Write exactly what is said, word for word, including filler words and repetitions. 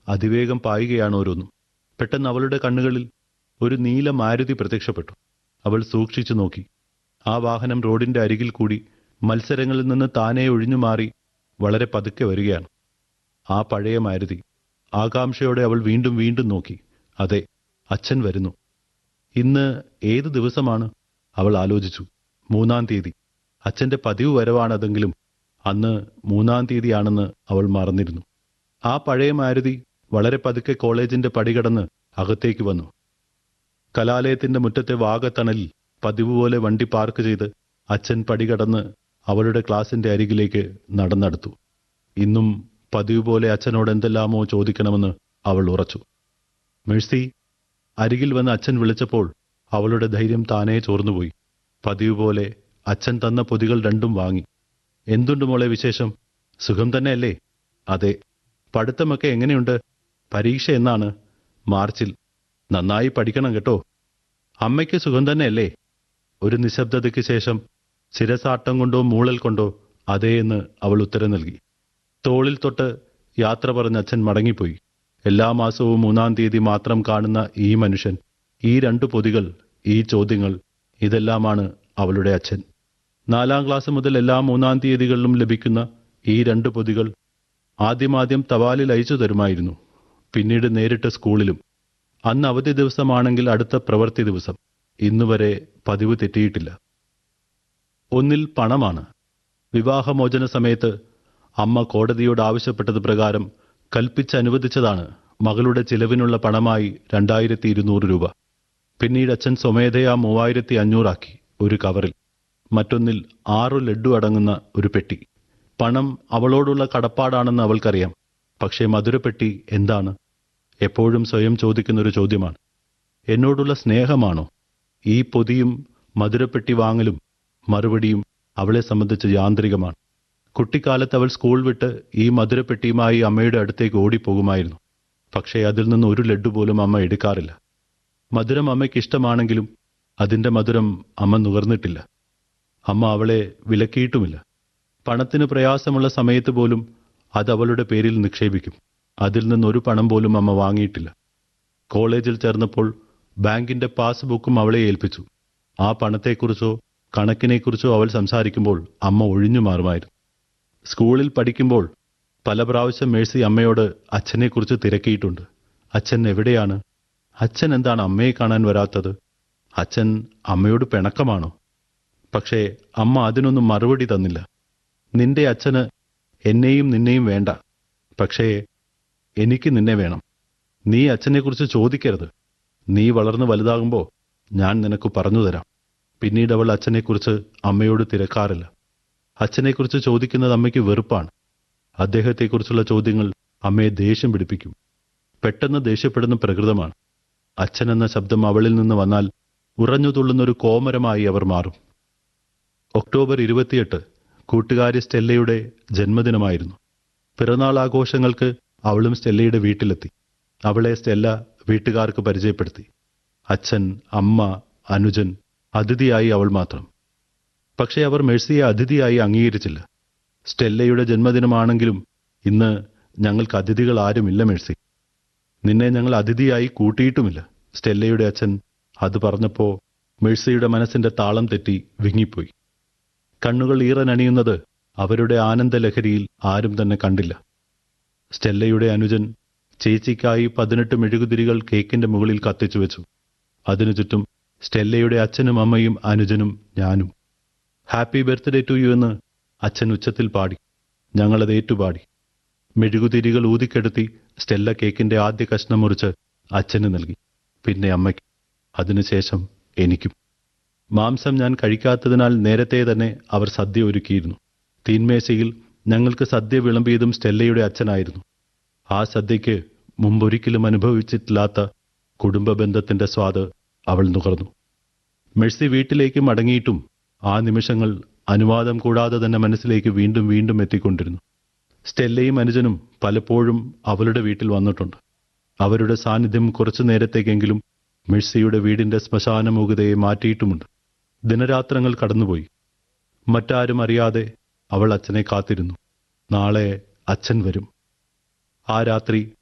അതിവേഗം പായുകയാണ് ഓരോന്നും. പെട്ടെന്ന് അവളുടെ കണ്ണുകളിൽ ഒരു നീല മാരുതി പ്രത്യക്ഷപ്പെട്ടു. അവൾ സൂക്ഷിച്ചു നോക്കി. ആ വാഹനം റോഡിന്റെ അരികിൽ കൂടി മത്സരങ്ങളിൽ നിന്ന് താനേ ഒഴിഞ്ഞു മാറി വളരെ പതുക്കെ വരികയാണ്. ആ പഴയ മാരുതി. ആകാംക്ഷയോടെ അവൾ വീണ്ടും വീണ്ടും നോക്കി. അതെ, അച്ഛൻ വരുന്നു. ഇന്ന് ഏത് ദിവസമാണ്? അവൾ ആലോചിച്ചു. മൂന്നാം തീയതി. അച്ഛന്റെ പതിവ് വരവാണതെങ്കിലും അന്ന് മൂന്നാം തീയതിയാണെന്ന് അവൾ മറന്നിരുന്നു. ആ പഴയ മാരുതി വളരെ പതുക്കെ കോളേജിന്റെ പടികടന്ന് അകത്തേക്ക് വന്നു. കലാലയത്തിന്റെ മുറ്റത്തെ വാഗത്തണലിൽ പതിവ് പോലെ വണ്ടി പാർക്ക് ചെയ്ത് അച്ഛൻ പടികടന്ന് അവളുടെ ക്ലാസിന്റെ അരികിലേക്ക് നടന്നെടുത്തു. ഇന്നും പതിവ് പോലെ അച്ഛനോട് എന്തെല്ലാമോ ചോദിക്കണമെന്ന് അവൾ ഉറച്ചു. മേഴ്സി, അരികിൽ വന്ന് അച്ഛൻ വിളിച്ചപ്പോൾ അവളുടെ ധൈര്യം താനേ ചോർന്നുപോയി. പതിവ് പോലെ അച്ഛൻ തന്ന പൊതികൾ രണ്ടും വാങ്ങി. എന്തുണ്ട് മോളെ വിശേഷം? സുഖം തന്നെയല്ലേ? അതെ. പഠിത്തമൊക്കെ എങ്ങനെയുണ്ട്? പരീക്ഷ എന്നാണ്? മാർച്ചിൽ. നന്നായി പഠിക്കണം കേട്ടോ. അമ്മയ്ക്ക് സുഖം തന്നെയല്ലേ? ഒരു നിശബ്ദതയ്ക്ക് ശേഷം ശിരസാട്ടം കൊണ്ടോ മൂളൽ കൊണ്ടോ അതേ എന്ന് അവൾ ഉത്തരം നൽകി. തോളിൽ തൊട്ട് യാത്ര പറഞ്ഞ് അച്ഛൻ മടങ്ങിപ്പോയി. എല്ലാ മാസവും മൂന്നാം തീയതി മാത്രം കാണുന്ന ഈ മനുഷ്യൻ, ഈ രണ്ടു പൊതികൾ, ഈ ചോദ്യങ്ങൾ, ഇതെല്ലാമാണ് അവളുടെ അച്ഛൻ. നാലാം ക്ലാസ് മുതൽ എല്ലാ മൂന്നാം തീയതികളിലും ലഭിക്കുന്ന ഈ രണ്ട് പൊതികൾ ആദ്യമാദ്യം തപാലിൽ അയച്ചു തരുമായിരുന്നു. പിന്നീട് നേരിട്ട് സ്കൂളിലും. അന്ന് അവധി ദിവസമാണെങ്കിൽ അടുത്ത പ്രവൃത്തി ദിവസം. ഇന്നുവരെ പതിവ് തെറ്റിയിട്ടില്ല. ഒന്നിൽ പണമാണ്. വിവാഹമോചന സമയത്ത് അമ്മ കോടതിയോട് ആവശ്യപ്പെട്ടത് പ്രകാരം കൽപ്പിച്ചനുവദിച്ചതാണ് മകളുടെ ചിലവിനുള്ള പണമായി രണ്ടായിരത്തി ഇരുന്നൂറ് രൂപ. പിന്നീട് അച്ഛൻ സ്വമേധയാ മൂവായിരത്തി അഞ്ഞൂറാക്കി ഒരു കവറിൽ. മറ്റൊന്നിൽ ആറു ലഡ്ഡു അടങ്ങുന്ന ഒരു പെട്ടി. പണം അവളോടുള്ള കടപ്പാടാണെന്ന് അവൾക്കറിയാം. പക്ഷേ മധുരപ്പെട്ടി എന്താണ്? എപ്പോഴും സ്വയം ചോദിക്കുന്നൊരു ചോദ്യമാണ്. എന്നോടുള്ള സ്നേഹമാണോ? ഈ പൊതിയും മധുരപ്പെട്ടി വാങ്ങലും മറുപടിയും അവളെ സംബന്ധിച്ച് യാന്ത്രികമാണ്. കുട്ടിക്കാലത്ത് അവൾ സ്കൂൾ വിട്ട് ഈ മധുരപ്പെട്ടിയുമായി അമ്മയുടെ അടുത്തേക്ക് ഓടിപ്പോകുമായിരുന്നു. പക്ഷേ അതിൽ നിന്ന് ഒരു ലഡ്ഡു പോലും അമ്മ എടുക്കാറില്ല. മധുരം അമ്മയ്ക്ക് ഇഷ്ടമാണെങ്കിലും അതിൻ്റെ മധുരം അമ്മ നുകർന്നിട്ടില്ല. അമ്മ അവളെ വിലക്കിയിട്ടുമില്ല. പണത്തിന് പ്രയാസമുള്ള സമയത്ത് പോലും അത് അവളുടെ പേരിൽ നിക്ഷേപിക്കും. അതിൽ നിന്നൊരു പണം പോലും അമ്മ വാങ്ങിയിട്ടില്ല. കോളേജിൽ ചേർന്നപ്പോൾ ബാങ്കിന്റെ പാസ്ബുക്കും അവളെ ഏൽപ്പിച്ചു. ആ പണത്തെക്കുറിച്ചോ കണക്കിനെക്കുറിച്ചോ അവൾ സംസാരിക്കുമ്പോൾ അമ്മ ഒഴിഞ്ഞു മാറുമായിരുന്നു. സ്കൂളിൽ പഠിക്കുമ്പോൾ പല പ്രാവശ്യം മേഴ്സി അമ്മയോട് അച്ഛനെക്കുറിച്ച് തിരക്കിയിട്ടുണ്ട്. അച്ഛൻ എവിടെയാണ്? അച്ഛൻ എന്താണ് അമ്മയെ കാണാൻ വരാത്തത്? അച്ഛൻ അമ്മയോട് പിണക്കമാണോ? പക്ഷേ അമ്മ അതിനൊന്നും മറുപടി തന്നില്ല. നിന്റെ അച്ഛന് എന്നെയും നിന്നെയും വേണ്ട, പക്ഷേ എനിക്ക് നിന്നെ വേണം. നീ അച്ഛനെക്കുറിച്ച് ചോദിക്കരുത്. നീ വളർന്ന് വലുതാകുമ്പോൾ ഞാൻ നിനക്ക് പറഞ്ഞു തരാം. പിന്നീട് അവൾ അച്ഛനെക്കുറിച്ച് അമ്മയോട് തിരക്കാറില്ല. അച്ഛനെക്കുറിച്ച് ചോദിക്കുന്നത് അമ്മയ്ക്ക് വെറുപ്പാണ്. അദ്ദേഹത്തെക്കുറിച്ചുള്ള ചോദ്യങ്ങൾ അമ്മയെ ദേഷ്യം പിടിപ്പിക്കും. പെട്ടെന്ന് ദേഷ്യപ്പെടുന്ന പ്രകൃതമാണ്. അച്ഛൻ എന്ന ശബ്ദം അവളിൽ നിന്ന് വന്നാൽ ഉറഞ്ഞു തുള്ളുന്നൊരു കോമരമായി അവർ മാറും. ഒക്ടോബർ ഇരുപത്തിയെട്ട് കൂട്ടുകാരി സ്റ്റെല്ലയുടെ ജന്മദിനമായിരുന്നു. പിറന്നാൾ ആഘോഷങ്ങൾക്ക് അവളും സ്റ്റെല്ലയുടെ വീട്ടിലെത്തി. അവളെ സ്റ്റെല്ല വീട്ടുകാർക്ക് പരിചയപ്പെടുത്തി. അച്ഛൻ, അമ്മ, അനുജൻ, അതിഥിയായി അവൾ മാത്രം. പക്ഷേ അവർ മേഴ്സിയെ അതിഥിയായി അംഗീകരിച്ചില്ല. സ്റ്റെല്ലയുടെ ജന്മദിനമാണെങ്കിലും ഇന്ന് ഞങ്ങൾക്ക് അതിഥികൾ ആരുമില്ല മേഴ്സി. നിന്നെ ഞങ്ങൾ അതിഥിയായി കൂട്ടിയിട്ടുമില്ല. സ്റ്റെല്ലയുടെ അച്ഛൻ അത് പറഞ്ഞപ്പോൾ മേഴ്സിയുടെ മനസ്സിന്റെ താളം തെറ്റി വിങ്ങിപ്പോയി. കണ്ണുകൾ ഈറനണിയുന്നത് അവരുടെ ആനന്ദലഹരിയിൽ ആരും തന്നെ കണ്ടില്ല. സ്റ്റെല്ലയുടെ അനുജൻ ചേച്ചിക്കായി പതിനെട്ട് മെഴുകുതിരികൾ കേക്കിന്റെ മുകളിൽ കത്തിച്ചു വെച്ചു. അതിനു ചുറ്റും സ്റ്റെല്ലയുടെ അച്ഛനും അമ്മയും അനുജനും ഞാനും. ഹാപ്പി ബർത്ത്ഡേ ടു യു എന്ന് അച്ഛൻ ഉച്ചത്തിൽ പാടി. ഞങ്ങളത് ഏറ്റുപാടി. മെഴുകുതിരികൾ ഊതിക്കെടുത്തി സ്റ്റെല്ല കേക്കിന്റെ ആദ്യ കഷ്ണം മുറിച്ച് അച്ഛന് നൽകി. പിന്നെ അമ്മയ്ക്കും. അതിനുശേഷം എനിക്കും. മാംസം ഞാൻ കഴിക്കാത്തതിനാൽ നേരത്തെ തന്നെ അവർ സദ്യ ഒരുക്കിയിരുന്നു. തീന്മേശയിൽ ഞങ്ങൾക്ക് സദ്യ വിളമ്പിയതും സ്റ്റെല്ലയുടെ അച്ഛനായിരുന്നു. ആ സദ്യയ്ക്ക് മുമ്പൊരിക്കലും അനുഭവിച്ചിട്ടില്ലാത്ത കുടുംബ ബന്ധത്തിന്റെ സ്വാദ് അവൾ നുകർന്നു. മെഴ്സി വീട്ടിലേക്ക് മടങ്ങിയിട്ടും ആ നിമിഷങ്ങൾ അനുവാദം കൂടാതെ തന്നെ മനസ്സിലേക്ക് വീണ്ടും വീണ്ടും എത്തിക്കൊണ്ടിരുന്നു. സ്റ്റെല്ലയും അനുജനും പലപ്പോഴും അവളുടെ വീട്ടിൽ വന്നിട്ടുണ്ട്. അവരുടെ സാന്നിധ്യം കുറച്ചു നേരത്തേക്കെങ്കിലും മെഴ്സിയുടെ വീടിന്റെ ശ്മശാനമൂകതയെ മാറ്റിയിട്ടുമുണ്ട്. ദിനരാത്രങ്ങൾ കടന്നുപോയി. മറ്റാരും അറിയാതെ അവൾ അച്ഛനെ കാത്തിരുന്നു. നാളെ അച്ഛൻ വരും. ആ രാത്രി